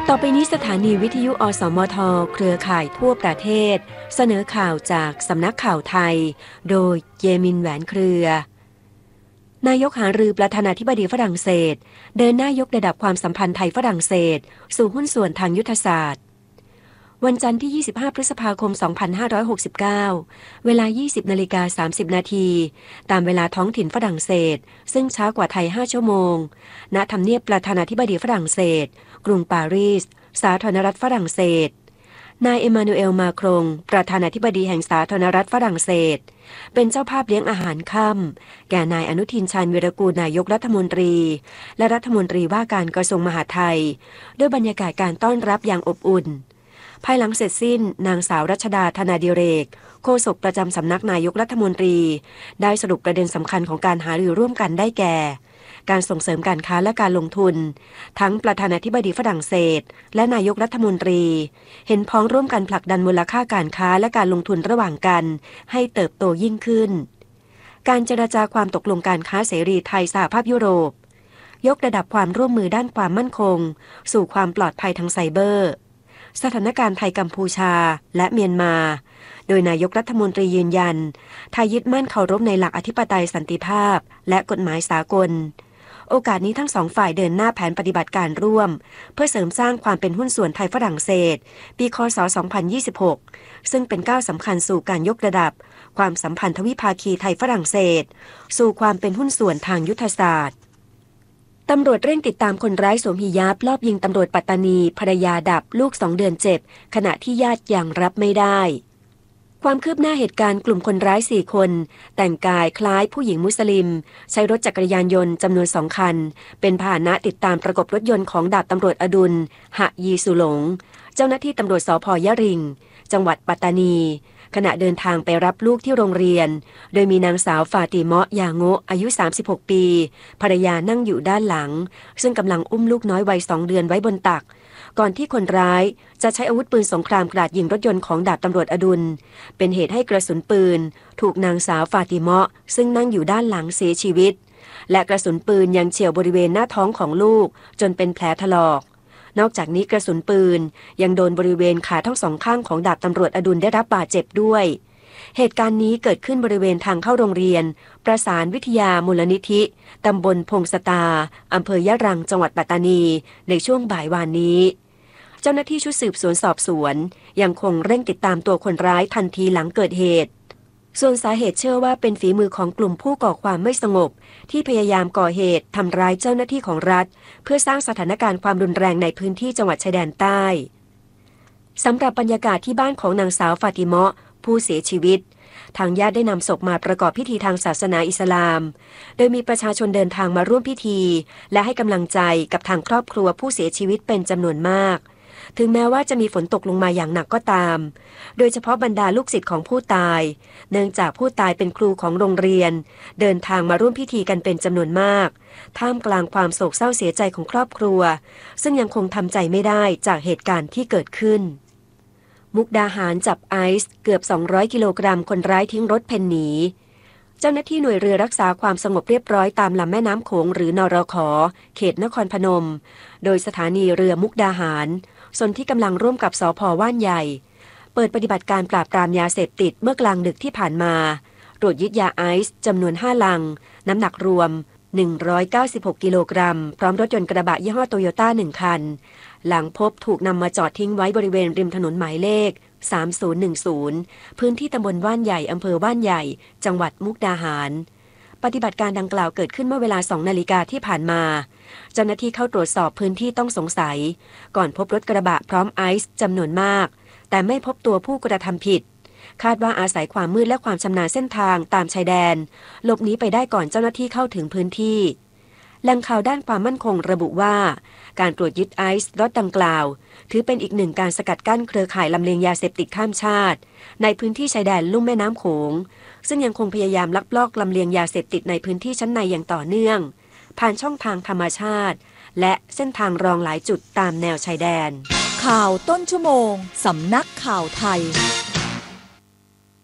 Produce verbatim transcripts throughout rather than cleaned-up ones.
ต่อไปนี้สถานีวิทยุอสมทเครือข่ายทั่วประเทศเสนอข่าวจากสำนักข่าวไทยโดยเยมินแหวนเครือนายกหารือประธานาธิบดีฝรั่งเศสเดินหน้ายกระดับความสัมพันธ์ไทยฝรั่งเศสสู่หุ้นส่วนทางยุทธศาสตร์วันจันทร์ที่ยี่สิบห้าพฤษภาคมสองพันห้าร้อยหกสิบเก้าเวลา ยี่สิบนาฬิกาสามสิบนาทีตามเวลาท้องถิ่นฝรั่งเศสซึ่งช้ากว่าไทยห้าชั่วโมงณทำเนียบประธานาธิบดีฝรั่งเศสกรุงปารีสสาธารณรัฐฝรั่งเศสนายเอมานูเอลมาครงประธานาธิบดีแห่งสาธารณรัฐฝรั่งเศสเป็นเจ้าภาพเลี้ยงอาหารค่ำแก่นายอนุทินชาญวีรกูลนายกรัฐมนตรีและรัฐมนตรีว่าการกระทรวงมหาดไทยด้วยบรรยากาศการต้อนรับอย่างอบอุ่นภายหลังเสร็จสิ้นนางสาวรัชดาธนาดิเรกโฆษกประจำสำนักนายกรัฐมนตรีได้สรุปประเด็นสำคัญของการหารือร่วมกันได้แก่การส่งเสริมการค้าและการลงทุนทั้งประธานาธิบดีฝรั่งเศสและนายกรัฐมนตรีเห็นพ้องร่วมกันผลักดันมูลค่าการค้าและการลงทุนระหว่างกันให้เติบโตยิ่งขึ้นการเจรจาความตกลงการค้าเสรีไทยสหภาพยุโรปยกระดับความร่วมมือด้านความมั่นคงสู่ความปลอดภัยทางไซเบอร์สถานการณ์ไทยกัมพูชาและเมียนมาโดยนายกรัฐมนตรียืนยันไทยยึดมั่นเคารพในหลักอธิปไตยสันติภาพและกฎหมายสากลโอกาสนี้ทั้งสองฝ่ายเดินหน้าแผนปฏิบัติการร่วมเพื่อเสริมสร้างความเป็นหุ้นส่วนไทยฝรั่งเศสปีค.ศ. สองพันยี่สิบหกซึ่งเป็นก้าวสำคัญสู่การยกระดับความสัมพันธ์ทวิภาคีไทยฝรั่งเศสสู่ความเป็นหุ้นส่วนทางยุทธศาสตร์ตำรวจเร่งติดตามคนร้ายสวมหิญาบลอบยิงตำรวจปัตตานีภรรยาดับลูกสองเดือนเจ็บขณะที่ญาติยังรับไม่ได้ความคืบหน้าเหตุการณ์กลุ่มคนร้ายสี่คนแต่งกายคล้ายผู้หญิงมุสลิมใช้รถจักรยานยนต์จำนวนสองคันเป็นพาหนะติดตามประกบรถยนต์ของดาบตำรวจอดุลหะยีสุหลงเจ้าหน้าที่ตำรวจสภ.ยะริงจังหวัดปัตตานีขณะเดินทางไปรับลูกที่โรงเรียนโดยมีนางสาวฟาติเมาะยาโงะอายุสามสิบหกปีภรรยานั่งอยู่ด้านหลังซึ่งกำลังอุ้มลูกน้อยวัยสองเดือนไว้บนตักก่อนที่คนร้ายจะใช้อาวุธปืนสงครามกราดยิงรถยนต์ของดาบตำรวจอดุลเป็นเหตุให้กระสุนปืนถูกนางสาวฟาติเมาะซึ่งนั่งอยู่ด้านหลังเสียชีวิตและกระสุนปืนยังเฉี่ยวบริเวณหน้าท้องของลูกจนเป็นแผลถลอกนอกจากนี้กระสุนปืนยังโดนบริเวณขาทั้งสองข้างของดาบตำรวจอดุลได้รับบาดเจ็บด้วยเหตุการณ์นี้เกิดขึ้นบริเวณทางเข้าโรงเรียนประสานวิทยามูลนิธิตำบลพงสตาอำเภอยะรังจังหวัดปัตตานีในช่วงบ่ายวานนี้เจ้าหน้าที่ชุดสืบสวนสอบสวนยังคงเร่งติดตามตัวคนร้ายทันทีหลังเกิดเหตุส่วนสาเหตุเชื่อว่าเป็นฝีมือของกลุ่มผู้ก่อความไม่สงบที่พยายามก่อเหตุทำร้ายเจ้าหน้าที่ของรัฐเพื่อสร้างสถานการณ์ความรุนแรงในพื้นที่จังหวัดชายแดนใต้สำหรับบรรยากาศที่บ้านของนางสาวฟาติเมาะผู้เสียชีวิตทางญาติได้นำศพมาประกอบพิธีทางศาสนาอิสลามโดยมีประชาชนเดินทางมาร่วมพิธีและให้กำลังใจกับทางครอบครัวผู้เสียชีวิตเป็นจำนวนมากถึงแม้ว่าจะมีฝนตกลงมาอย่างหนักก็ตามโดยเฉพาะบรรดาลูกศิษย์ของผู้ตายเนื่องจากผู้ตายเป็นครูของโรงเรียนเดินทางมาร่วมพิธีกันเป็นจำนวนมากท่ามกลางความโศกเศร้าเสียใจของครอบครัวซึ่งยังคงทำใจไม่ได้จากเหตุการณ์ที่เกิดขึ้นมุกดาหารจับไอซ์เกือบสองร้อยกิโลกรัมคนร้ายทิ้งรถเพ่นหนีเจ้าหน้าที่หน่วยเรือรักษาความสงบเรียบร้อยตามลำแม่น้ำโขงหรือนรข.เขตนครพนมโดยสถานีเรือมุกดาหารส่วนที่กำลังร่วมกับสภ.ว่านใหญ่เปิดปฏิบัติการปราบปรามยาเสพติดเมื่อกลางดึกที่ผ่านมาตรวจยึดยาไอซ์จำนวนห้าลังน้ำหนักรวมหนึ่งร้อยเก้าสิบหกกิโลกรัมพร้อมรถยนต์กระบะยี่ห้อโตโยต้าหนึ่งคันหลังพบถูกนำมาจอดทิ้งไว้บริเวณริมถนนหมายเลขสามศูนย์หนึ่งศูนย์พื้นที่ตำบลว่านใหญ่อำเภอว่านใหญ่จังหวัดมุกดาหารปฏิบัติการดังกล่าวเกิดขึ้นเมื่อเวลาสองนาฬิกาที่ผ่านมาเจ้าหน้าที่เข้าตรวจสอบพื้นที่ต้องสงสัยก่อนพบรถกระบะพร้อมไอซ์จำนวนมากแต่ไม่พบตัวผู้กระทำผิดคาดว่าอาศัยความมืดและความชำนาญเส้นทางตามชายแดนหลบหนีไปได้ก่อนเจ้าหน้าที่เข้าถึงพื้นที่แหล่งข่าวด้านความมั่นคงระบุว่าการตรวจยึดไอซ์รถดังกล่าวถือเป็นอีกหนึ่งการสกัดกั้นเครือข่ายลำเลียงยาเสพติดข้ามชาติในพื้นที่ชายแดนลุ่มแม่น้ำโขงซึ่งยังคงพยายามลักลอบลำเลียงยาเสพติดในพื้นที่ชั้นในอย่างต่อเนื่องผ่านช่องทางธรรมชาติและเส้นทางรองหลายจุดตามแนวชายแดนข่าวต้นชั่วโมงสำนักข่าวไทย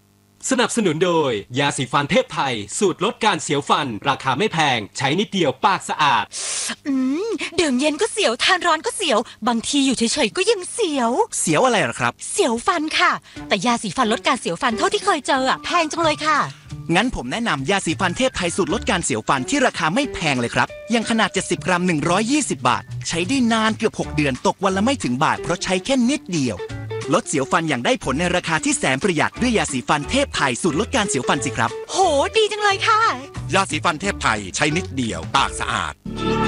สนับสนุนโดยยาสีฟันเทพไทยสูตรลดการเสียวฟันราคาไม่แพงใช้นิดเดียวปากสะอาดอืมดื่มเย็นก็เสียวทานร้อนก็เสียวบางทีอยู่เฉยๆก็ยังเสียวเสียวอะไรหรอครับเสียวฟันค่ะแต่ยาสีฟันลดการเสียวฟันเท่าที่เคยเจออ่ะแพงจังเลยค่ะงั้นผมแนะนำยาสีฟันเทพไทยสูตรลดการเสียวฟันที่ราคาไม่แพงเลยครับยังขนาดเจ็ดสิบกรัมหนึ่งร้อยยี่สิบบาทใช้ได้นานเกือบหกเดือนตกวันละไม่ถึงบาทเพราะใช้แค่นิดเดียวลดเสียวฟันอย่างได้ผลในราคาที่แสนประหยัดด้วยยาสีฟันเทพไทยสูตรลดการเสียวฟันสิครับโหดีจังเลยค่ะยาสีฟันเทพไทยใช้นิดเดียวปากสะอาด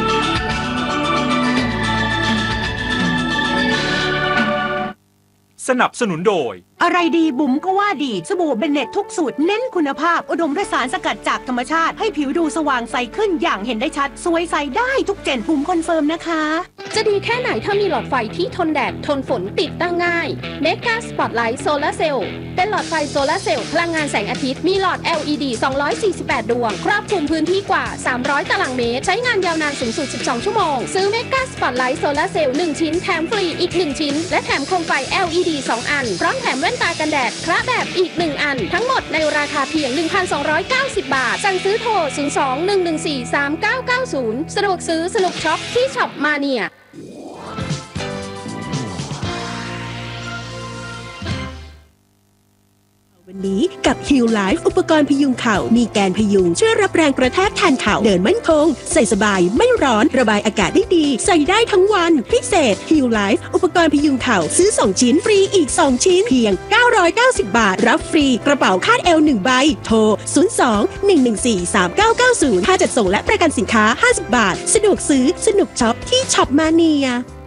สนับสนุนโดยอะไรดีบุ๋มก็ว่าดีสบู่เบนเน็ตทุกสูตรเน้นคุณภาพอุดมด้วยสารสกัดจากธรรมชาติให้ผิวดูสว่างใสขึ้นอย่างเห็นได้ชัดสวยใสได้ทุกเจนบุ๋มคอนเฟิร์มนะคะจะดีแค่ไหนถ้ามีหลอดไฟที่ทนแดดทนฝนติดตั้งง่ายเมกาสปอตไลท์โซลาร์เซลล์เป็นหลอดไฟโซลาร์เซลล์พลังงานแสงอาทิตย์มีหลอด แอล อี ดี สองร้อยสี่สิบแปดดวงครอบคลุมพื้นที่กว่าสามร้อยตารางเมตรใช้งานยาวนานสูงสุดสิบสองชั่วโมงซื้อเมกาสปอตไลท์โซลาร์เซลล์หนึ่งชิ้นแถมฟรีอีกหนึ่งชิ้นและแถมโคมไฟ แอล อี ดี สองอันพร้อมแถมแว่นตากันแดดคระแบบอีกหนึ่งอันทั้งหมดในราคาเพียง หนึ่งพันสองร้อยเก้าสิบ บาทสั่งซื้อโทรศูนย์ สอง หนึ่ง หนึ่ง สี่ สาม เก้า เก้า ศูนย์สะดวกซื้อสนุกช็อปที่ช็อปมาเนียวันนี้กับ Heal Life อุปกรณ์พยุงเข่ามีแกนพยุงช่วยรับแรงกระแทกแทนเข่าเดินมั่นคงใส่สบายไม่ร้อนระบายอากาศได้ดีใส่ได้ทั้งวันพิเศษ Heal Life อุปกรณ์พยุงเข่าซื้อสองชิ้นฟรีอีกสองชิ้นเพียงเก้าร้อยเก้าสิบบาทรับฟรีกระเป๋าคาดเอวหนึ่งใบโทรศูนย์ สอง หนึ่ง หนึ่ง สี่ สาม เก้า เก้า ศูนย์ค่าจัดส่งและประกันสินค้าห้าสิบบาทสะดวกซื้อสนุกช็อปที่ช็อปมาเนีย